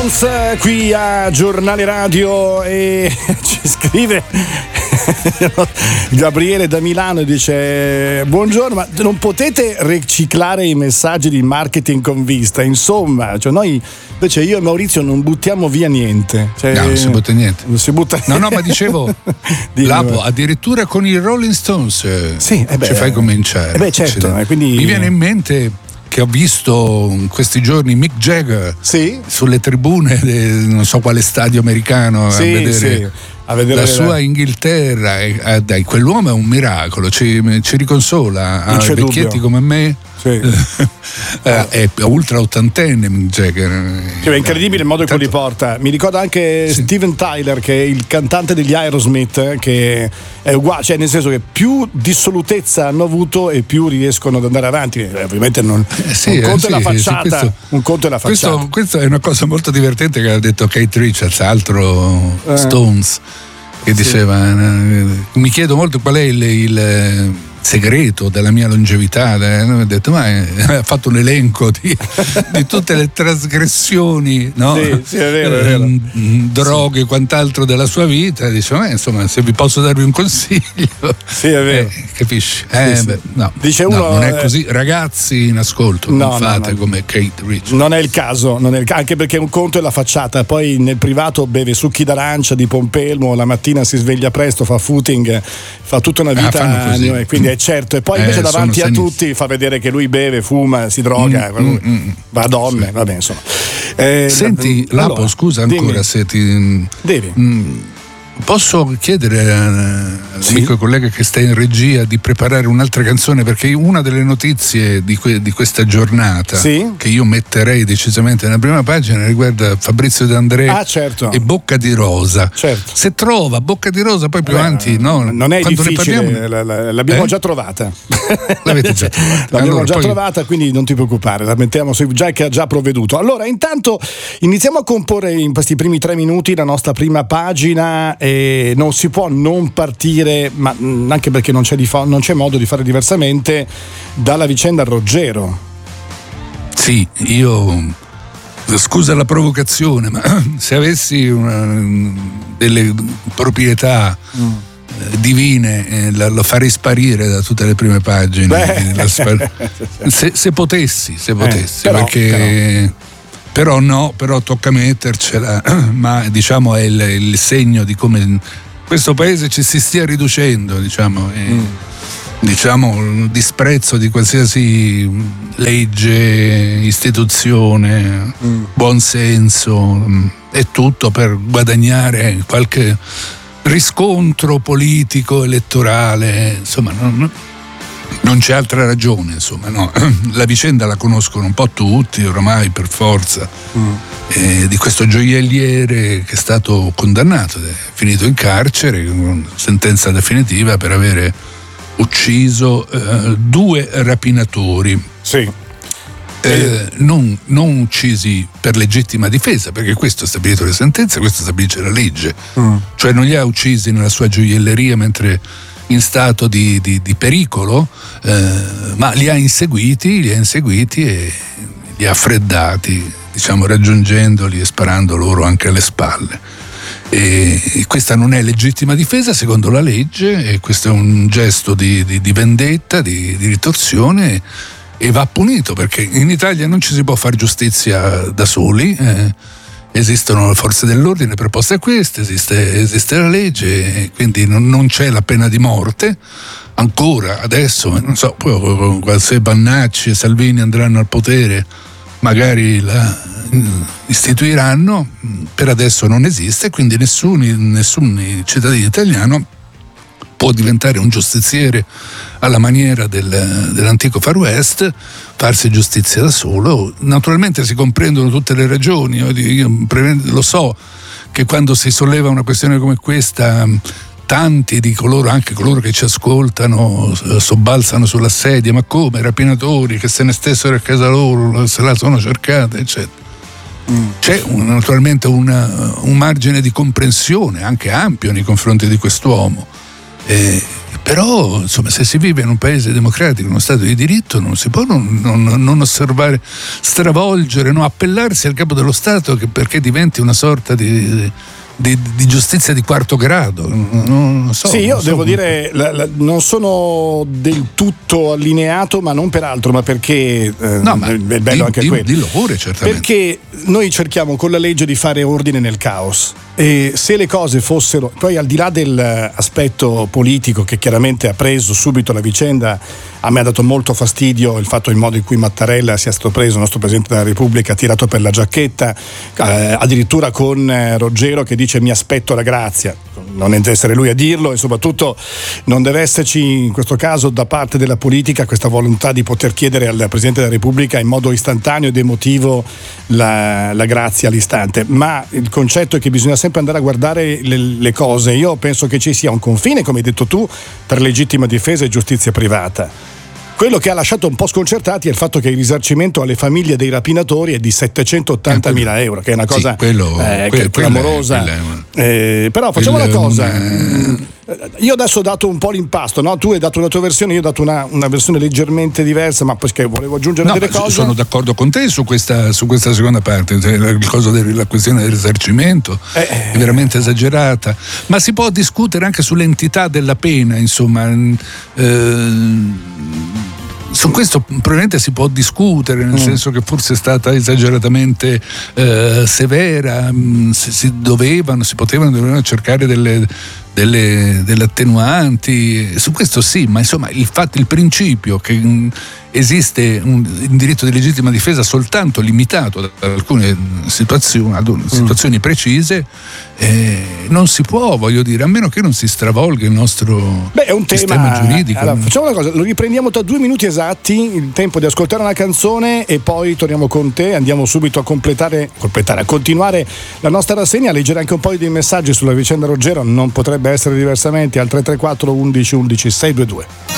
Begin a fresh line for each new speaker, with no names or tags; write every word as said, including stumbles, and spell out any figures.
Stones qui a Giornale Radio e ci scrive Gabriele da Milano e dice: buongiorno, ma non potete riciclare i messaggi di marketing con vista? Insomma, cioè noi invece io e Maurizio non buttiamo via niente, cioè,
no, non si butta niente,
non si butta
no no ma dicevo Lapo, addirittura con i Rolling Stones
sì, eh beh,
ci fai cominciare.
Eh beh, certo, eh, quindi...
mi viene in mente che ho visto in questi giorni Mick Jagger
sì?
sulle tribune di non so quale stadio americano
sì,
a vedere,
sì. A vedere
la sua Inghilterra. E, eh, dai, quell'uomo è un miracolo, ci, ci riconsola a vecchietti dubbio. Come me. Sì. eh, è ultra ottantenne Mick Jagger.
Cioè, è incredibile il modo in cui li porta. Mi ricorda anche sì. Steven Tyler, che è il cantante degli Aerosmith, che è uguale, cioè nel senso che più dissolutezza hanno avuto e più riescono ad andare avanti. Ovviamente non,
eh sì,
un conto
eh
è la
sì,
facciata,
sì, questo,
un conto è la facciata.
Questo, questo è una cosa molto divertente che ha detto Kate Richards, altro eh. Stones, che sì. diceva: mi chiedo molto qual è il, il segreto della mia longevità. Ha detto, ma ha fatto un elenco di, di tutte le trasgressioni, no?
Sì, sì, è vero, è vero.
Eh, droghe e sì. quant'altro della sua vita. Dice, ma insomma, se vi posso darvi un consiglio,
sì, è vero.
Eh, capisci? Eh,
sì,
beh, no,
dice uno,
no, non è così, ragazzi in ascolto,
no,
non fate
no, no.
come Kate Richards.
Non è il caso, non è il caso, anche perché un conto è la facciata, poi nel privato beve succhi d'arancia di pompelmo, la mattina si sveglia presto, fa footing, fa tutta una vita, ah, e quindi è certo, e poi invece eh, davanti a tutti fa vedere che lui beve, fuma, si droga, mm, mm, mm, va a donne, sì. vabbè, insomma. Eh,
Senti, Lapo, allora, scusa ancora dimmi. Se ti
devi
mh, posso chiedere all'amico sì? e collega che sta in regia di preparare un'altra canzone, perché una delle notizie di, que- di questa giornata
sì?
che io metterei decisamente nella prima pagina riguarda Fabrizio De André
ah, certo.
e Bocca di Rosa.
Certo.
Se trova Bocca di Rosa poi più Beh, avanti, no?
Non è
Quando
difficile,
ne
la, la, l'abbiamo
eh?
già trovata.
L'avete già trovata.
L'abbiamo
allora,
già
poi...
trovata, quindi non ti preoccupare, la mettiamo su già che ha già provveduto. Allora, intanto iniziamo a comporre in questi primi tre minuti la nostra prima pagina e non si può non partire, ma anche perché non c'è, di fa- non c'è modo di fare diversamente, dalla vicenda Roggero.
Sì, io scusa la provocazione, ma se avessi una, delle proprietà mm. divine eh, la, lo farei sparire da tutte le prime pagine. Spar- se, se potessi, se potessi, eh, però, perché però. però no, però tocca mettercela, ma diciamo è il, il segno di come questo paese ci si stia riducendo, diciamo, e, mm. diciamo disprezzo di qualsiasi legge, istituzione, mm. buonsenso, è tutto per guadagnare qualche riscontro politico, elettorale, insomma non, non c'è altra ragione, insomma, no. La vicenda la conoscono un po' tutti ormai per forza, mm. eh, di questo gioielliere che è stato condannato, è finito in carcere con sentenza definitiva per avere ucciso eh, due rapinatori.
Sì.
Eh, non, non uccisi per legittima difesa, perché questo è stabilito le sentenze, questo stabilisce la legge, mm. cioè non li ha uccisi nella sua gioielleria mentre in stato di, di, di pericolo, eh, ma li ha inseguiti, li ha inseguiti e li ha freddati, diciamo, raggiungendoli e sparando loro anche alle spalle. E, e questa non è legittima difesa secondo la legge, e questo è un gesto di, di, di vendetta, di, di ritorsione, e va punito, perché in Italia non ci si può fare giustizia da soli, eh, esistono le forze dell'ordine preposte a questo, esiste, esiste la legge, quindi non, non c'è la pena di morte ancora adesso, non so, poi se Bannacci e Salvini andranno al potere magari la istituiranno, per adesso non esiste, quindi nessun, nessun cittadino italiano può diventare un giustiziere alla maniera del, dell'antico Far West, farsi giustizia da solo. Naturalmente si comprendono tutte le ragioni, io lo so che quando si solleva una questione come questa tanti di coloro, anche coloro che ci ascoltano, sobbalzano sulla sedia, ma come, rapinatori che se ne stessero a casa loro, se la sono cercata, eccetera. Mm. C'è un, naturalmente una, un margine di comprensione anche ampio nei confronti di quest'uomo. Eh, Però insomma, se si vive in un paese democratico, in uno stato di diritto, non si può non, non, non osservare, stravolgere, no? Appellarsi al capo dello Stato che perché diventi una sorta di Di, di giustizia di quarto grado. Non, non so,
sì, io
non
devo
so.
dire la, la, non sono del tutto allineato, ma non per altro, ma perché eh,
no, ma
è bello
di,
anche
di,
quello.
Dillo pure, certamente.
Perché noi cerchiamo con la legge di fare ordine nel caos, e se le cose fossero poi, al di là dell'aspetto politico che chiaramente ha preso subito la vicenda, a me ha dato molto fastidio il fatto, il modo in cui Mattarella sia stato preso, il nostro Presidente della Repubblica, tirato per la giacchetta, eh, addirittura con eh, Roggero che dice mi aspetto la grazia. Non deve essere lui a dirlo, e soprattutto non deve esserci in questo caso da parte della politica questa volontà di poter chiedere al Presidente della Repubblica in modo istantaneo ed emotivo la, la grazia all'istante. Ma il concetto è che bisogna sempre andare a guardare le, le cose. Io penso che ci sia un confine, come hai detto tu, tra legittima difesa e giustizia privata. Quello che ha lasciato un po' sconcertati è il fatto che il risarcimento alle famiglie dei rapinatori è di settecentottantamila euro, che è una cosa
sì, quello,
eh,
quello,
clamorosa.
quello è, quello è,
eh, però facciamo una cosa.
Una...
Io adesso ho dato un po' l'impasto, no? Tu hai dato una tua versione, io ho dato una, una versione leggermente diversa, ma perché volevo aggiungere
no,
delle cose.
Sono d'accordo con te su questa, su questa seconda parte, il coso del, la questione del risarcimento eh, è veramente esagerata, ma si può discutere anche sull'entità della pena, insomma. Eh, Su questo probabilmente si può discutere, nel mm. senso che forse è stata esageratamente eh, severa, mh, si, si dovevano, si potevano, dovevano cercare delle, delle, delle attenuanti, su questo sì, ma insomma il fatto, il principio che mh, esiste un, un diritto di legittima difesa soltanto limitato ad alcune situazioni, ad situazioni mm. precise, eh, non si può, voglio dire, a meno che non si stravolga il nostro
Beh, è un
sistema
tema,
giuridico.
Allora, facciamo una cosa, lo riprendiamo tra due minuti esatti, il tempo di ascoltare una canzone e poi torniamo con te, andiamo subito a completare, completare, a continuare la nostra rassegna, a leggere anche un po' dei messaggi sulla vicenda Roggero, non potrebbe essere diversamente, al tre tre quattro undici undici sei due due.